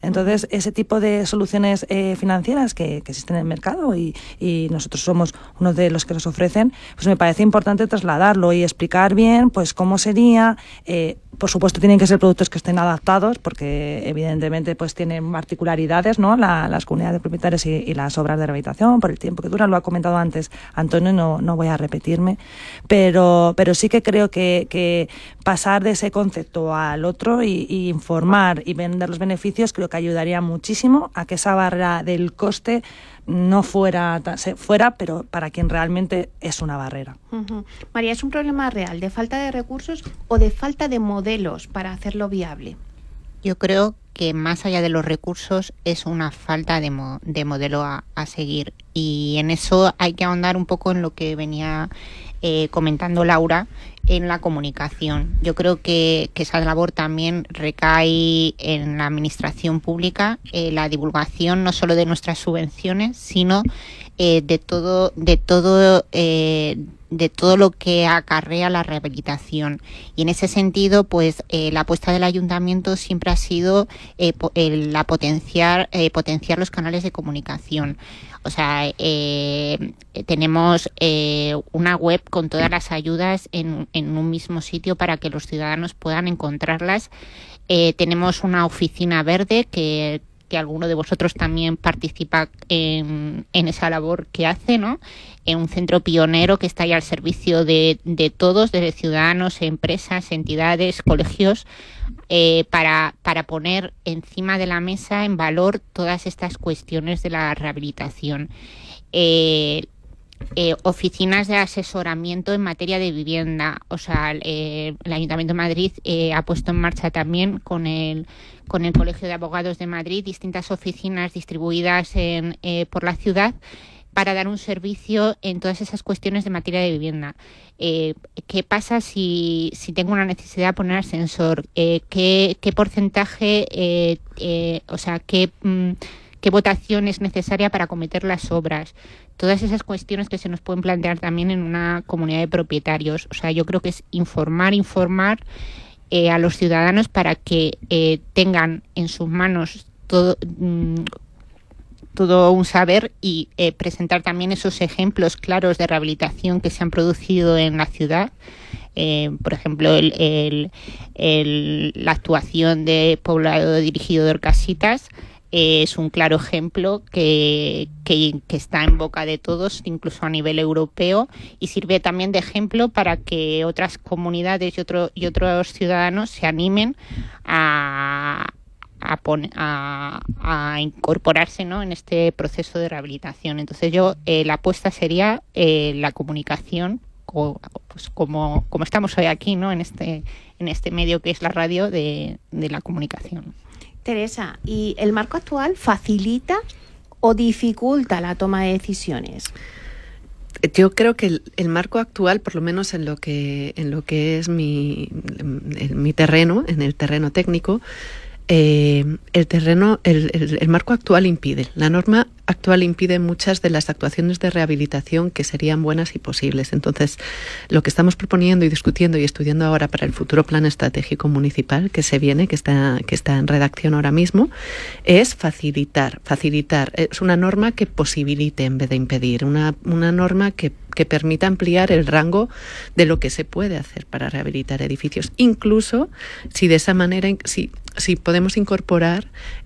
Entonces, ese tipo de soluciones financieras que existen en el mercado y nosotros somos uno de los que los ofrecen, pues me parece importante trasladarlo y explicar bien pues cómo sería. Por supuesto, tienen que ser productos que estén adaptados porque evidentemente pues tienen particularidades, ¿no? Las comunidades de propietarios y las obras de rehabilitación por el tiempo que duran. Lo ha comentado antes Antonio, no voy a repetirme, pero sí que creo que pasar de ese concepto al otro y informar y vender los beneficios creo que ayudaría muchísimo a que esa barrera del coste no fuera, pero para quien realmente es una barrera. Uh-huh. María, ¿es un problema real de falta de recursos o de falta de modelos para hacerlo viable? Yo creo que más allá de los recursos es una falta de modelo a seguir, y en eso hay que ahondar un poco en lo que venía comentando Laura, en la comunicación. Yo creo que esa labor también recae en la administración pública, la divulgación no solo de nuestras subvenciones, sino de todo lo que acarrea la rehabilitación. Y en ese sentido, pues la apuesta del ayuntamiento siempre ha sido potenciar los canales de comunicación. O sea, tenemos una web con todas las ayudas en un mismo sitio para que los ciudadanos puedan encontrarlas. Tenemos una oficina verde que alguno de vosotros también participa en esa labor que hace, ¿no? En un centro pionero que está ahí al servicio de todos, de ciudadanos, empresas, entidades, colegios, para poner encima de la mesa en valor todas estas cuestiones de la rehabilitación. Oficinas de asesoramiento en materia de vivienda. O sea, el Ayuntamiento de Madrid ha puesto en marcha también con el Colegio de Abogados de Madrid distintas oficinas distribuidas por la ciudad para dar un servicio en todas esas cuestiones de materia de vivienda. ¿Qué pasa si tengo una necesidad de poner ascensor? ¿Qué porcentaje, qué votación es necesaria para acometer las obras? Todas esas cuestiones que se nos pueden plantear también en una comunidad de propietarios. O sea, yo creo que es informar a los ciudadanos para que tengan en sus manos todo un saber y presentar también esos ejemplos claros de rehabilitación que se han producido en la ciudad. Por ejemplo, la actuación de Poblado Dirigido de Orcasitas es un claro ejemplo que está en boca de todos, incluso a nivel europeo, y sirve también de ejemplo para que otras comunidades y otros ciudadanos se animen a incorporarse, ¿no?, en este proceso de rehabilitación. Entonces la apuesta sería la comunicación, pues como estamos hoy aquí, ¿no?, en este medio que es la radio de la comunicación. Teresa, ¿y el marco actual facilita o dificulta la toma de decisiones? Yo creo que el marco actual, por lo menos en lo que es mi terreno, en el terreno técnico, el marco actual impide, la norma actual impide muchas de las actuaciones de rehabilitación que serían buenas y posibles. Entonces, lo que estamos proponiendo y discutiendo y estudiando ahora para el futuro plan estratégico municipal que se viene, que está en redacción ahora mismo, es facilitar. Es una norma que posibilite en vez de impedir, una norma que permita ampliar el rango de lo que se puede hacer para rehabilitar edificios, incluso si de esa manera, si podemos incorporar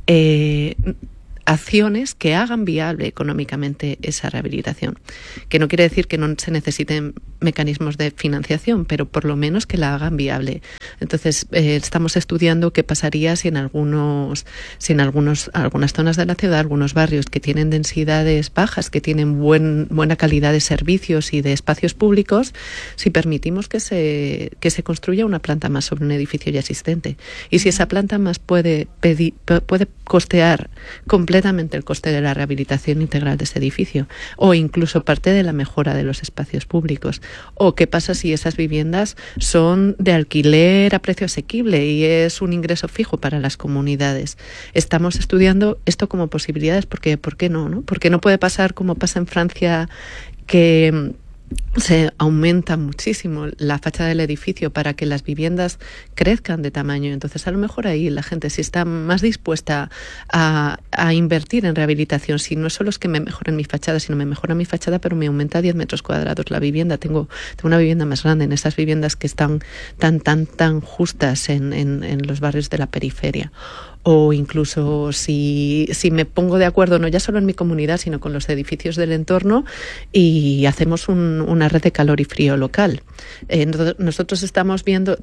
acciones que hagan viable económicamente esa rehabilitación, que no quiere decir que no se necesiten mecanismos de financiación, pero por lo menos que la hagan viable. Entonces, estamos estudiando qué pasaría si en algunas zonas de la ciudad, algunos barrios que tienen densidades bajas, que tienen buena calidad de servicios y de espacios públicos, si permitimos que se construya una planta más sobre un edificio ya existente. Y si esa planta más puede costear completamente el coste de la rehabilitación integral de ese edificio, o incluso parte de la mejora de los espacios públicos. O qué pasa si esas viviendas son de alquiler a precio asequible y es un ingreso fijo para las comunidades. Estamos estudiando esto como posibilidades porque ¿por qué no? Porque no puede pasar como pasa en Francia, que se aumenta muchísimo la fachada del edificio para que las viviendas crezcan de tamaño. Entonces, a lo mejor ahí la gente, si está más dispuesta a invertir en rehabilitación, si no solo es que me mejoren mi fachada, sino me mejora mi fachada, pero me aumenta 10 metros cuadrados la vivienda. Tengo una vivienda más grande en esas viviendas que están tan justas en los barrios de la periferia. O incluso si me pongo de acuerdo, no ya solo en mi comunidad, sino con los edificios del entorno, y hacemos una red de calor y frío local. Nosotros estamos viendo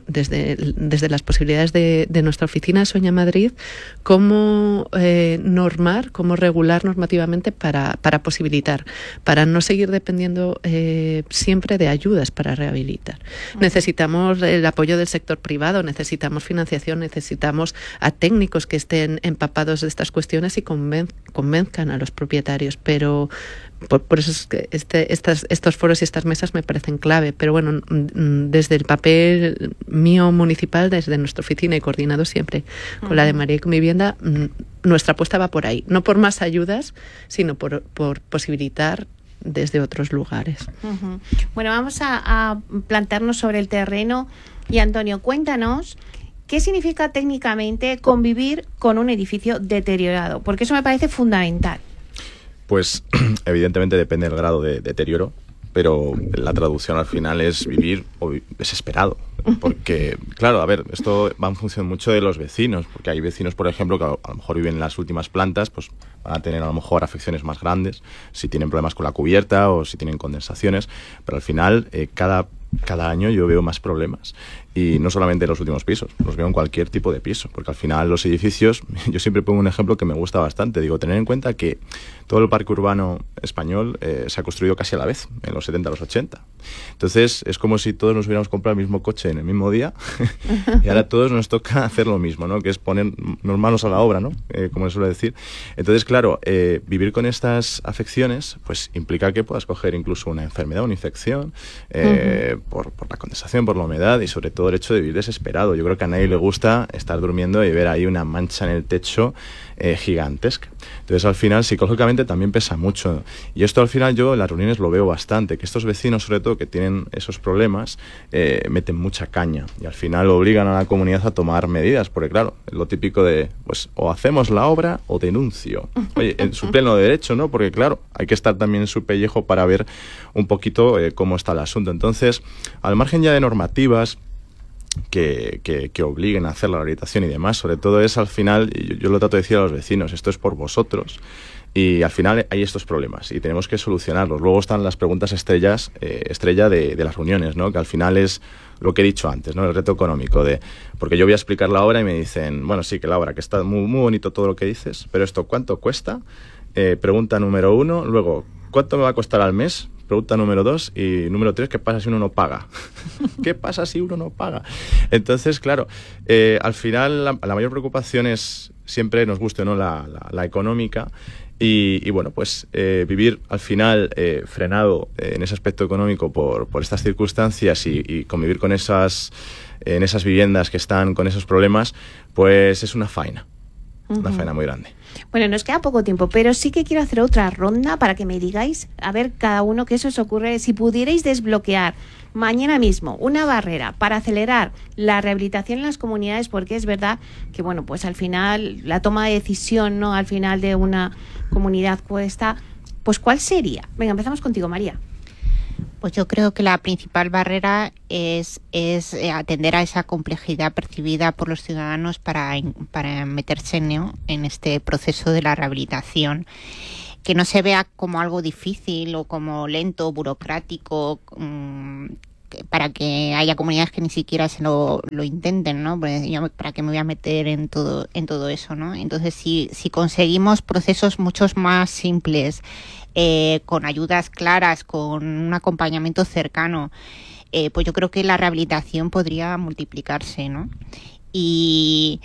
desde las posibilidades de nuestra oficina de Soña Madrid cómo normar, cómo regular normativamente para posibilitar, para no seguir dependiendo siempre de ayudas para rehabilitar. Necesitamos el apoyo del sector privado, necesitamos financiación, necesitamos a técnicos que estén empapados de estas cuestiones y convenzcan a los propietarios, pero por eso es que estos foros y estas mesas me parecen clave. Pero bueno, desde el papel mío municipal, desde nuestra oficina y coordinado siempre con la de María y con Vivienda, nuestra apuesta va por ahí, no por más ayudas, sino por posibilitar desde otros lugares. Bueno, vamos a plantearnos sobre el terreno y Antonio, cuéntanos ¿qué significa técnicamente convivir con un edificio deteriorado? Porque eso me parece fundamental. Pues evidentemente depende del grado de deterioro, pero la traducción al final es vivir desesperado. Porque, claro, a ver, esto va en función mucho de los vecinos, porque hay vecinos, por ejemplo, que a lo mejor viven en las últimas plantas, pues van a tener a lo mejor afecciones más grandes, si tienen problemas con la cubierta o si tienen condensaciones, pero al final cada año yo veo más problemas. Y no solamente en los últimos pisos, los veo en cualquier tipo de piso, porque al final los edificios, yo siempre pongo un ejemplo que me gusta bastante, digo, tener en cuenta que todo el parque urbano español se ha construido casi a la vez, en los 70, los 80. Entonces es como si todos nos hubiéramos comprado el mismo coche en el mismo día y ahora a todos nos toca hacer lo mismo, ¿no? Que es ponernos manos a la obra, ¿no? Como se suele decir. Entonces, claro, vivir con estas afecciones pues implica que puedas coger incluso una enfermedad, una infección, por la condensación, por la humedad y sobre todo el hecho de vivir desesperado. Yo creo que a nadie le gusta estar durmiendo y ver ahí una mancha en el techo gigantesca. Entonces al final psicológicamente también pesa mucho y esto al final yo en las reuniones lo veo bastante, que estos vecinos sobre todo que tienen esos problemas meten mucha caña y al final obligan a la comunidad a tomar medidas, porque claro, es lo típico de pues o hacemos la obra o denuncio. Oye, en su pleno derecho, ¿no? Porque claro, hay que estar también en su pellejo para ver un poquito cómo está el asunto. Entonces, al margen ya de normativas que obliguen a hacer la rehabilitación y demás, sobre todo es al final, yo lo trato de decir a los vecinos, esto es por vosotros y al final hay estos problemas y tenemos que solucionarlos. Luego están las preguntas estrella de las reuniones, ¿no? Que al final es lo que he dicho antes, ¿no? El reto económico porque yo voy a explicar la obra y me dicen, bueno, sí, que la obra, que está muy, muy bonito todo lo que dices, pero esto, ¿cuánto cuesta? Pregunta número 1, luego, ¿cuánto me va a costar al mes? Pregunta número 2 y número 3, ¿qué pasa si uno no paga? ¿Qué pasa si uno no paga? Entonces, claro, al final la mayor preocupación es siempre, nos guste o no, la económica y bueno, pues vivir al final frenado en ese aspecto económico por estas circunstancias y convivir con en esas viviendas que están con esos problemas, pues es una faena. Una faena muy grande. Bueno, nos queda poco tiempo, pero sí que quiero hacer otra ronda para que me digáis, a ver cada uno qué se os ocurre, si pudierais desbloquear mañana mismo una barrera para acelerar la rehabilitación en las comunidades, porque es verdad que, bueno, pues al final la toma de decisión, ¿no? Al final de una comunidad cuesta, pues ¿cuál sería? Venga, empezamos contigo, María. Pues yo creo que la principal barrera es atender a esa complejidad percibida por los ciudadanos para meterse en este proceso de la rehabilitación. Que no se vea como algo difícil o como lento, burocrático, para que haya comunidades que ni siquiera se lo intenten, ¿no? Porque yo, ¿para qué me voy a meter en todo eso, ¿no? Entonces, si conseguimos procesos mucho más simples, con ayudas claras, con un acompañamiento cercano, pues yo creo que la rehabilitación podría multiplicarse, ¿no? Y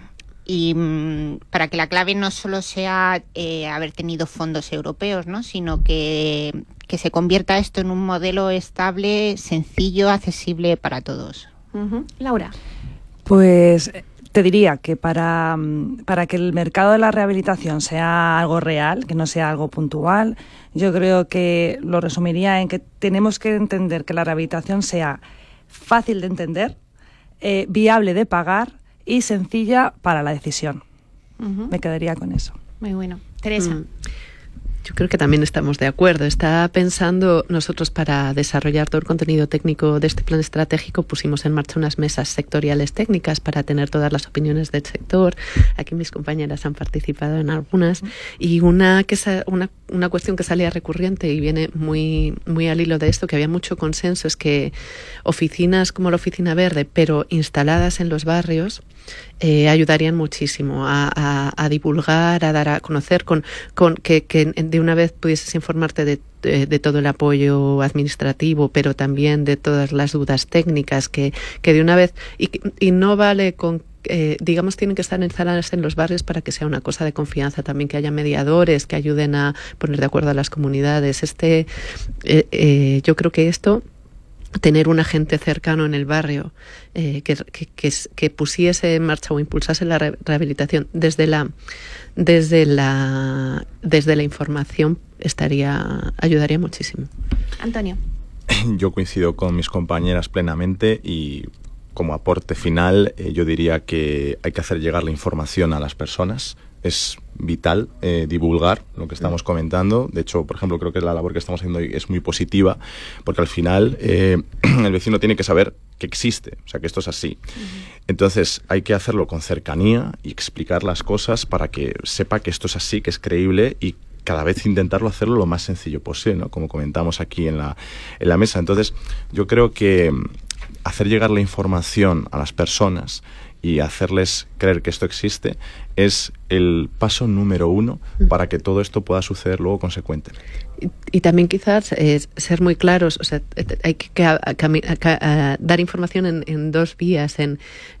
para que la clave no solo sea haber tenido fondos europeos, ¿no? Sino que se convierta esto en un modelo estable, sencillo, accesible para todos. Laura. Pues te diría que para que el mercado de la rehabilitación sea algo real, que no sea algo puntual, yo creo que lo resumiría en que tenemos que entender que la rehabilitación sea fácil de entender, viable de pagar y sencilla para la decisión. Me quedaría con eso. Muy bueno. Teresa. Yo creo que también estamos de acuerdo. Está pensando, nosotros para desarrollar todo el contenido técnico de este plan estratégico pusimos en marcha unas mesas sectoriales técnicas para tener todas las opiniones del sector. Aquí mis compañeras han participado en algunas. Y una cuestión que salía recurrente y viene muy, muy al hilo de esto, que había mucho consenso, es que oficinas como la Oficina Verde, pero instaladas en los barrios, ayudarían muchísimo a divulgar, a dar a conocer, que de una vez pudieses informarte de todo el apoyo administrativo, pero también de todas las dudas técnicas, que de una vez, y no vale con digamos, tienen que estar instaladas en los barrios para que sea una cosa de confianza también, que haya mediadores que ayuden a poner de acuerdo a las comunidades. Yo creo que esto, tener un agente cercano en el barrio que pusiese en marcha o impulsase la rehabilitación desde la información ayudaría muchísimo. Antonio. Yo coincido con mis compañeras plenamente y como aporte final yo diría que hay que hacer llegar la información a las personas. Es vital divulgar lo que estamos comentando. De hecho, por ejemplo, creo que la labor que estamos haciendo hoy es muy positiva, porque al final el vecino tiene que saber que existe, o sea, que esto es así. Entonces, hay que hacerlo con cercanía y explicar las cosas para que sepa que esto es así, que es creíble, y cada vez intentarlo hacerlo lo más sencillo posible, ¿no? Como comentamos aquí en la mesa. Entonces, yo creo que hacer llegar la información a las personas y hacerles creer que esto existe es el paso número 1 para que todo esto pueda suceder luego consecuente. Y también quizás ser muy claros, o sea, hay que dar información en dos vías, en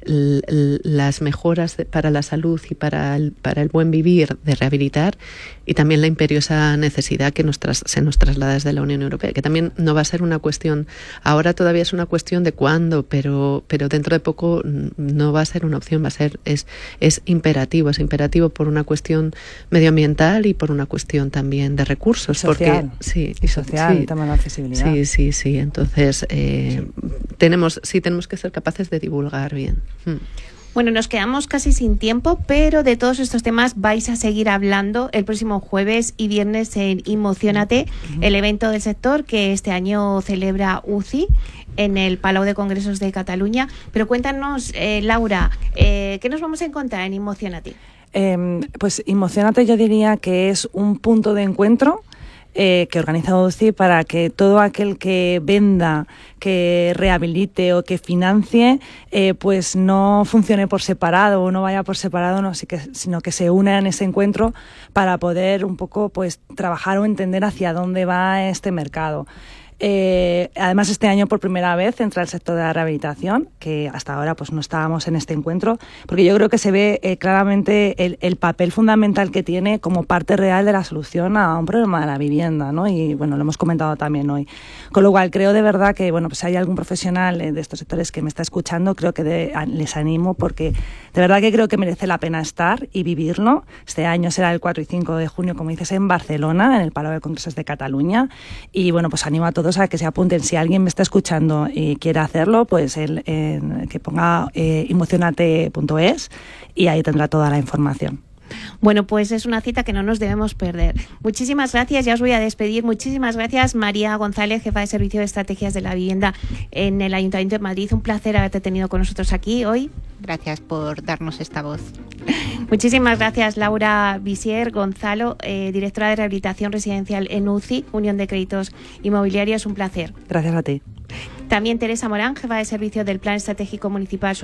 las mejoras para la salud y para el buen vivir de rehabilitar, y también la imperiosa necesidad que se nos traslada desde la Unión Europea, que también no va a ser una cuestión, ahora todavía es una cuestión de cuándo, pero dentro de poco no va a ser una opción, es imperativo por una cuestión medioambiental y por una cuestión también de recursos. Social. Y social, el tema de la accesibilidad. Sí. Entonces, tenemos que ser capaces de divulgar bien. Bueno, nos quedamos casi sin tiempo, pero de todos estos temas vais a seguir hablando el próximo jueves y viernes en Emociónate, el evento del sector que este año celebra UCI en el Palau de Congresos de Cataluña. Pero cuéntanos, Laura, ¿qué nos vamos a encontrar en Emociónate? Pues Emociónate yo diría que es un punto de encuentro que organiza UCI para que todo aquel que venda, que rehabilite o que financie, pues no funcione por separado o no vaya por separado, sino que se una en ese encuentro para poder un poco pues trabajar o entender hacia dónde va este mercado. Además, este año por primera vez entra el sector de la rehabilitación, que hasta ahora pues no estábamos en este encuentro, porque yo creo que se ve claramente el papel fundamental que tiene como parte real de la solución a un problema de la vivienda, ¿no? Y bueno, lo hemos comentado también hoy. Con lo cual creo de verdad que, bueno, pues si hay algún profesional de estos sectores que me está escuchando, creo que les animo, porque de verdad que creo que merece la pena estar y vivirlo. Este año será el 4 y 5 de junio, como dices, en Barcelona, en el Palau de Congresos de Cataluña, y bueno, pues animo a todos a que se apunten. Si alguien me está escuchando y quiere hacerlo, pues que ponga emocionate.es y ahí tendrá toda la información. Bueno, pues es una cita que no nos debemos perder. Muchísimas gracias, ya os voy a despedir. Muchísimas gracias, María González, jefa de Servicio de Estrategias de la Vivienda en el Ayuntamiento de Madrid. Un placer haberte tenido con nosotros aquí hoy. Gracias por darnos esta voz. Muchísimas gracias, Laura Visier Gonzalo, directora de Rehabilitación Residencial en UCI, Unión de Créditos Inmobiliarios. Un placer. Gracias a ti. También Teresa Morán, jefa de Servicio del Plan Estratégico Municipal